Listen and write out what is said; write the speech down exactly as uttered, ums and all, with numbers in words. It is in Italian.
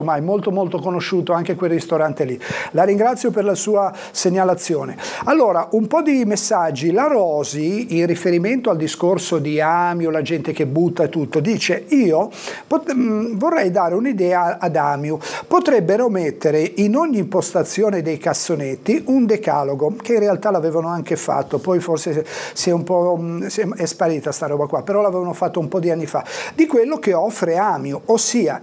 ma è molto molto conosciuto anche quel ristorante lì. La ringrazio per la sua segnalazione. Allora, un po' di messaggi. La Rosi, in riferimento al discorso di Amio, la gente che butta e tutto, dice: io vorrei dare un'idea ad Amio, potrebbero mettere in ogni impostazione dei cassonetti un decalogo, che in realtà l'avevano anche fatto, poi forse si è un po' è sparita sta roba qua, però l'avevano fatto un po' di anni fa, di quello che offre Amio, ossia